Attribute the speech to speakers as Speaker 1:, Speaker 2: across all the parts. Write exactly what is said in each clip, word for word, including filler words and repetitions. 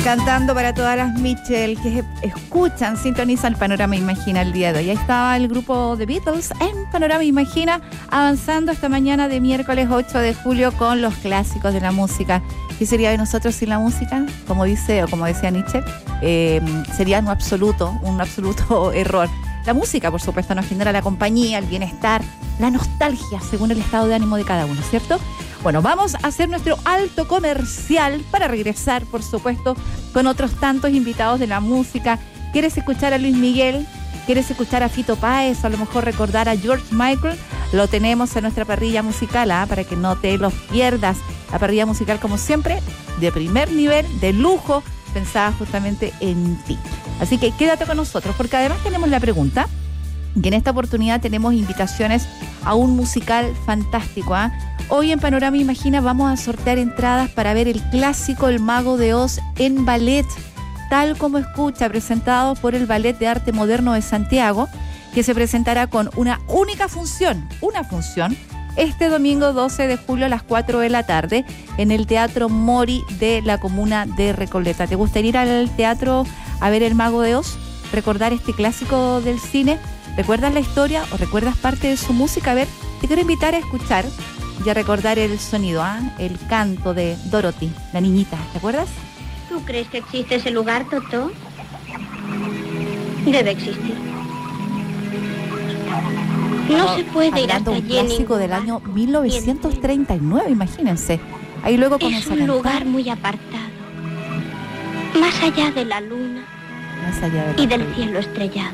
Speaker 1: Cantando para todas las Mitchell que escuchan, sintonizan Panorama Imagina el día de hoy. Ahí estaba el grupo The Beatles en Panorama Imagina, avanzando esta mañana de miércoles ocho de julio con los clásicos de la música. ¿Qué sería de nosotros sin la música? Como dice, o como decía Nietzsche, eh, sería un absoluto, un absoluto error. La música, por supuesto, nos genera la compañía, el bienestar, la nostalgia, según el estado de ánimo de cada uno, ¿cierto? Bueno, vamos a hacer nuestro alto comercial para regresar, por supuesto, con otros tantos invitados de la música. ¿Quieres escuchar a Luis Miguel? ¿Quieres escuchar a Fito Páez? O a lo mejor recordar a George Michael. Lo tenemos en nuestra parrilla musical, ¿ah? Para que no te los pierdas. La parrilla musical, como siempre, de primer nivel, de lujo, pensada justamente en ti. Así que quédate con nosotros, porque además tenemos la pregunta, que en esta oportunidad tenemos invitaciones a un musical fantástico, ¿ah? Hoy en Panorama Imagina vamos a sortear entradas para ver el clásico El Mago de Oz en ballet, tal como escucha, presentado por el Ballet de Arte Moderno de Santiago, que se presentará con una única función, una función, este domingo doce de julio a las cuatro de la tarde en el Teatro Mori de la comuna de Recoleta. ¿Te gustaría ir al teatro a ver El Mago de Oz? ¿Recordar este clásico del cine? ¿Recuerdas la historia o recuerdas parte de su música? A ver, te quiero invitar a escuchar y a recordar el sonido, ¿ah? ¿eh? El canto de Dorothy, la niñita, ¿te acuerdas?
Speaker 2: ¿Tú crees que existe ese lugar, Totó? Debe existir. No oh, se puede ir hasta
Speaker 1: un clásico del año mil novecientos treinta y nueve, imagínense. Ahí luego
Speaker 2: es un lugar muy apartado, más allá de la luna
Speaker 1: más allá de la
Speaker 2: y del luna. Cielo estrellado.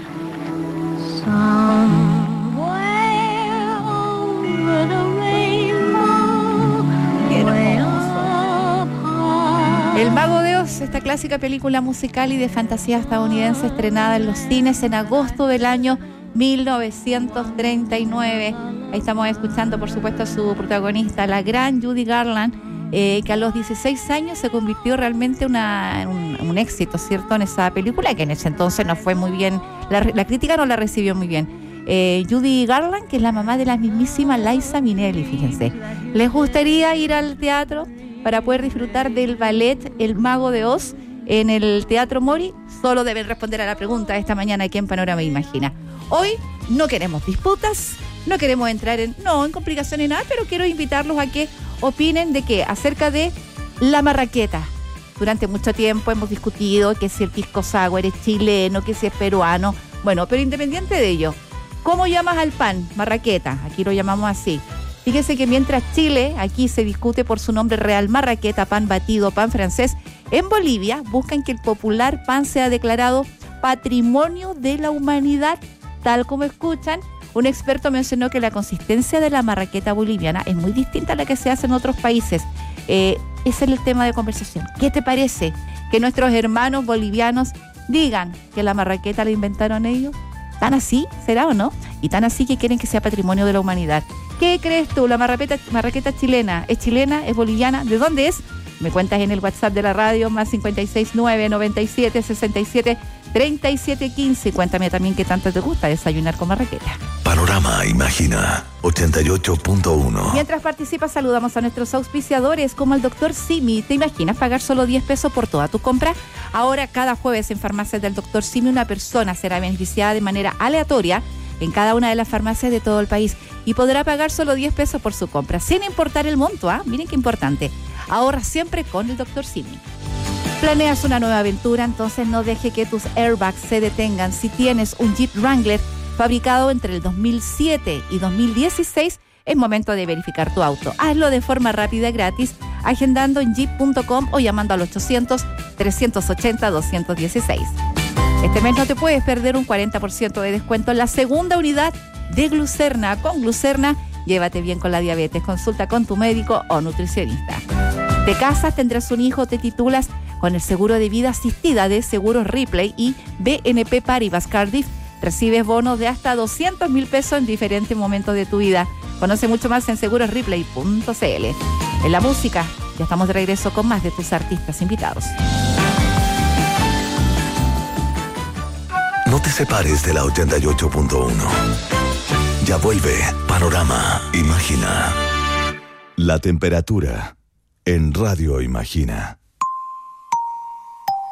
Speaker 1: El Mago de Oz, esta clásica película musical y de fantasía estadounidense estrenada en los cines en agosto del año mil novecientos treinta y nueve. Ahí estamos escuchando, por supuesto, a su protagonista, la gran Judy Garland, eh, que a los dieciséis años se convirtió realmente una, en un, un éxito, ¿cierto?, en esa película, que en ese entonces no fue muy bien, la, la crítica no la recibió muy bien. Eh, Judy Garland, que es la mamá de la mismísima Liza Minnelli, fíjense. ¿Les gustaría ir al teatro para poder disfrutar del ballet El Mago de Oz en el Teatro Mori? Solo deben responder a la pregunta esta mañana aquí en Panorama Imagina. Hoy no queremos disputas, no queremos entrar en, no, en complicaciones nada, pero quiero invitarlos a que opinen de qué, acerca de la marraqueta. Durante mucho tiempo hemos discutido que si el pisco sour es chileno, que si es peruano. Bueno, pero independiente de ello, ¿cómo llamas al pan? Marraqueta, aquí lo llamamos así. Fíjese que mientras Chile, aquí se discute por su nombre real, marraqueta, pan batido, pan francés, en Bolivia buscan que el popular pan sea declarado Patrimonio de la Humanidad. Tal como escuchan, un experto mencionó que la consistencia de la marraqueta boliviana es muy distinta a la que se hace en otros países. Eh, ese es el tema de conversación. ¿Qué te parece que nuestros hermanos bolivianos digan que la marraqueta la inventaron ellos? ¿Tan así será o no? Y tan así que quieren que sea patrimonio de la humanidad. ¿Qué crees tú? ¿La marraqueta, marraqueta chilena es chilena? ¿Es boliviana? ¿De dónde es? Me cuentas en el WhatsApp de la radio, más cinco seis nueve, noventa y siete, sesenta y siete, treinta y siete, quince. Cuéntame también qué tanto te gusta desayunar con marraqueta.
Speaker 3: Panorama Imagina ochenta y ocho punto uno.
Speaker 1: Mientras participas, saludamos a nuestros auspiciadores como el doctor Simi. ¿Te imaginas pagar solo diez pesos por toda tu compra? Ahora, cada jueves en farmacias del doctor Simi, una persona será beneficiada de manera aleatoria en cada una de las farmacias de todo el país y podrá pagar solo diez pesos por su compra, sin importar el monto, ¿ah? ¿eh? Miren qué importante. Ahorra siempre con el doctor Simi. ¿Planeas una nueva aventura? Entonces no deje que tus airbags se detengan. Si tienes un Jeep Wrangler fabricado entre el dos mil siete y dos mil dieciséis, es momento de verificar tu auto. Hazlo de forma rápida y gratis, agendando en jeep punto com o llamando al ochocientos, trescientos ochenta, doscientos dieciséis. Este mes no te puedes perder un cuarenta por ciento de descuento en la segunda unidad de Glucerna. Con Glucerna, llévate bien con la diabetes. Consulta con tu médico o nutricionista. Te casas, tendrás un hijo, te titulas con el seguro de vida asistida de Seguros Ripley y B N P Paribas Cardiff. Recibes bonos de hasta doscientos mil pesos en diferentes momentos de tu vida. Conoce mucho más en seguros ripley punto c l. En la música, ya estamos de regreso con más de tus artistas invitados.
Speaker 3: No te separes de la ochenta y ocho punto uno. Ya vuelve Panorama Imagina. La temperatura en Radio Imagina.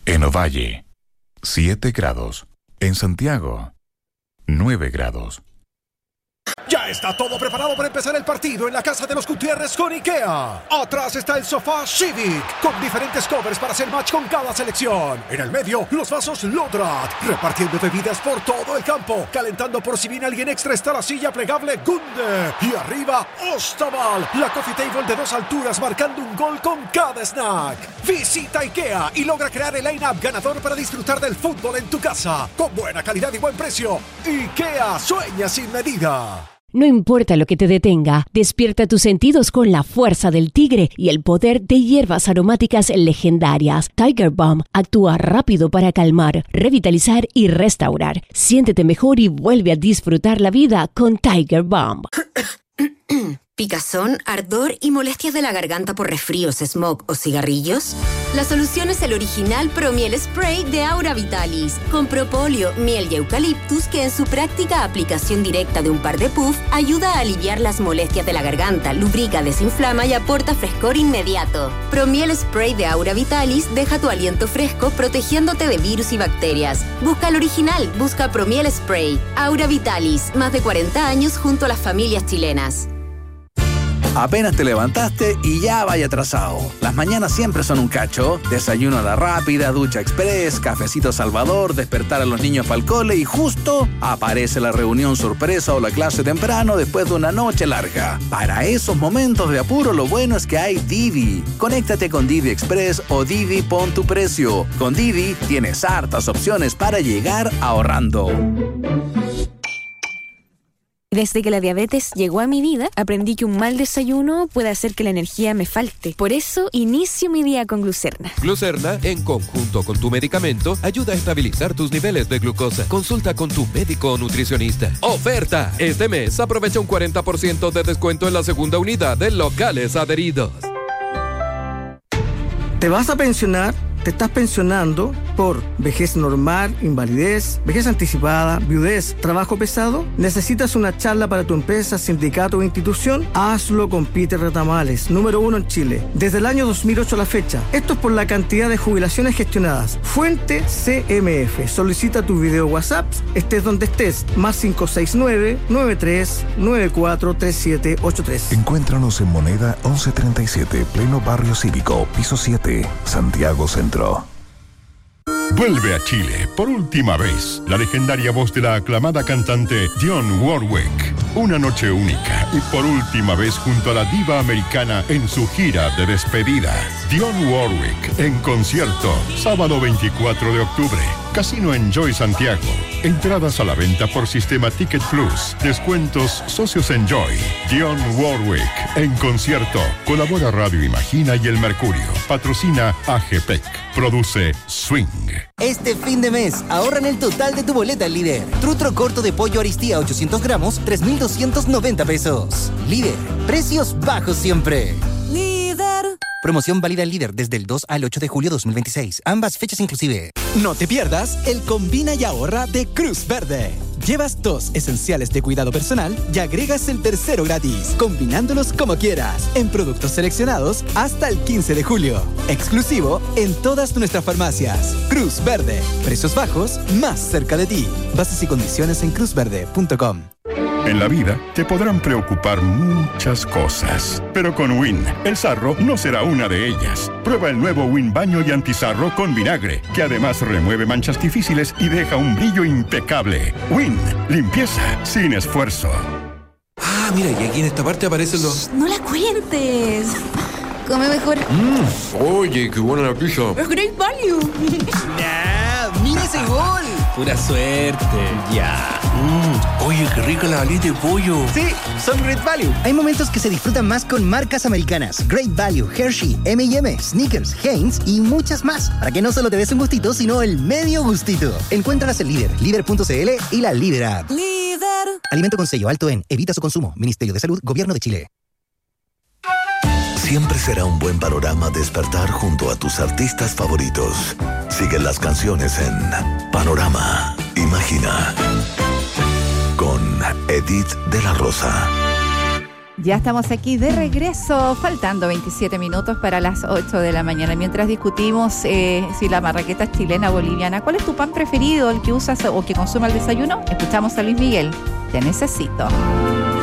Speaker 4: En Ovalle, siete grados. En Santiago, nueve grados.
Speaker 5: Ya está todo preparado para empezar el partido en la casa de los Gutiérrez con IKEA. Atrás está el sofá Civic, con diferentes covers para hacer match con cada selección. En el medio, los vasos Lodrat, repartiendo bebidas por todo el campo. Calentando por si viene alguien extra está la silla plegable Gunde. Y arriba, Ostaval, la coffee table de dos alturas marcando un gol con cada snack. Visita IKEA y logra crear el line-up ganador para disfrutar del fútbol en tu casa. Con buena calidad y buen precio. IKEA, sueña sin medida.
Speaker 6: No importa lo que te detenga, despierta tus sentidos con la fuerza del tigre y el poder de hierbas aromáticas legendarias. Tiger Balm actúa rápido para calmar, revitalizar y restaurar. Siéntete mejor y vuelve a disfrutar la vida con Tiger Balm.
Speaker 7: ¿Picazón, ardor y molestias de la garganta por resfríos, smog o cigarrillos? La solución es el original Promiel Spray de Aura Vitalis, con propóleo, miel y eucaliptus que en su práctica aplicación directa de un par de puff ayuda a aliviar las molestias de la garganta, lubrica, desinflama y aporta frescor inmediato. Promiel Spray de Aura Vitalis deja tu aliento fresco protegiéndote de virus y bacterias. Busca el original, busca Promiel Spray. Aura Vitalis, más de cuarenta años junto a las familias chilenas.
Speaker 8: Apenas te levantaste y ya vaya atrasado. Las mañanas siempre son un cacho. Desayuno a la rápida, ducha express, cafecito Salvador, despertar a los niños para el cole y justo aparece la reunión sorpresa o la clase temprano después de una noche larga. Para esos momentos de apuro lo bueno es que hay Didi. Conéctate con Didi Express o Didi Pon tu Precio. Con Didi tienes hartas opciones para llegar ahorrando.
Speaker 9: Desde que la diabetes llegó a mi vida, aprendí que un mal desayuno puede hacer que la energía me falte. Por eso, inicio mi día con Glucerna.
Speaker 10: Glucerna, en conjunto con tu medicamento, ayuda a estabilizar tus niveles de glucosa. Consulta con tu médico o nutricionista. ¡Oferta! Este mes aprovecha un cuarenta por ciento de descuento en la segunda unidad de locales adheridos.
Speaker 11: ¿Te vas a pensionar? ¿Te estás pensionando por vejez normal, invalidez, vejez anticipada, viudez, trabajo pesado? ¿Necesitas una charla para tu empresa, sindicato o institución? Hazlo con Peter Retamales, número uno en Chile, desde el año dos mil ocho a la fecha. Esto es por la cantidad de jubilaciones gestionadas. Fuente C M F. Solicita tu video WhatsApp, estés donde estés, más cinco seis nueve, nueve tres nueve cuatro tres siete ocho tres.
Speaker 3: Encuéntranos en Moneda once treinta y siete, pleno barrio cívico, piso siete, Santiago Centro.
Speaker 12: Vuelve a Chile por última vez la legendaria voz de la aclamada cantante Dionne Warwick. Una noche única y por última vez junto a la diva americana en su gira de despedida. Dionne Warwick en concierto, sábado veinticuatro de octubre. Casino Enjoy Santiago. Entradas a la venta por sistema Ticket Plus. Descuentos Socios Enjoy. Dionne Warwick en concierto. Colabora Radio Imagina y El Mercurio. Patrocina A G P E C. Produce Swing.
Speaker 13: Este fin de mes, ahorra en el total de tu boleta Líder. Trutro corto de pollo Aristía ochocientos gramos, tres mil doscientos noventa pesos. Líder, precios bajos siempre. Líder. Promoción válida en Líder desde el dos al ocho de julio de dos mil veintiséis. Ambas fechas inclusive.
Speaker 14: No te pierdas el Combina y Ahorra de Cruz Verde. Llevas dos esenciales de cuidado personal y agregas el tercero gratis, combinándolos como quieras, en productos seleccionados hasta el quince de julio. Exclusivo en todas nuestras farmacias. Cruz Verde. Precios bajos más cerca de ti. Bases y condiciones en cruz verde punto com.
Speaker 12: En la vida te podrán preocupar muchas cosas, pero con Win, el sarro no será una de ellas. Prueba el nuevo Win Baño y Antisarro con vinagre, que además remueve manchas difíciles y deja un brillo impecable. Win, limpieza sin esfuerzo.
Speaker 15: Ah, mira, y aquí en esta parte aparecen los...
Speaker 9: ¡No la cuentes! Come mejor.
Speaker 15: Mm, oye, qué buena la pizza.
Speaker 9: ¡Es Great Value!
Speaker 14: ¡Nah! ¡Mira ese gol! Pura suerte. Ya.
Speaker 15: Mm, oye, qué rica la alita de pollo.
Speaker 13: Sí, son Great Value. Hay momentos que se disfrutan más con marcas americanas. Great Value, Hershey, eme y eme, Snickers, Heinz y muchas más. Para que no solo te des un gustito, sino el medio gustito. Encuéntralas en Líder, líder punto c l y la Líder App. Líder. Alimento con sello alto en Evita su consumo. Ministerio de Salud, Gobierno de Chile.
Speaker 3: Siempre será un buen panorama despertar junto a tus artistas favoritos. Sigue las canciones en Panorama Imagina con Edith de la Rosa.
Speaker 1: Ya estamos aquí de regreso, faltando veintisiete minutos para las ocho de la mañana. Mientras discutimos eh, si la marraqueta es chilena o boliviana, ¿cuál es tu pan preferido, el que usas o que consume al desayuno? Escuchamos a Luis Miguel, Te Necesito.